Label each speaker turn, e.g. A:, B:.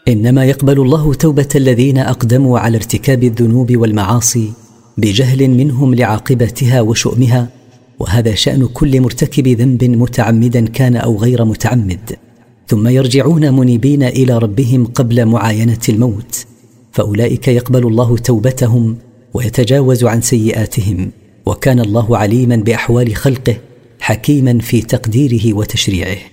A: إنما يقبل الله توبة الذين أقدموا على ارتكاب الذنوب والمعاصي بجهل منهم لعاقبتها وشؤمها، وهذا شأن كل مرتكب ذنب متعمدا كان أو غير متعمد، ثم يرجعون منيبين إلى ربهم قبل معاينة الموت، فأولئك يقبل الله توبتهم ويتجاوز عن سيئاتهم، وكان الله عليما بأحوال خلقه حكيما في تقديره وتشريعه.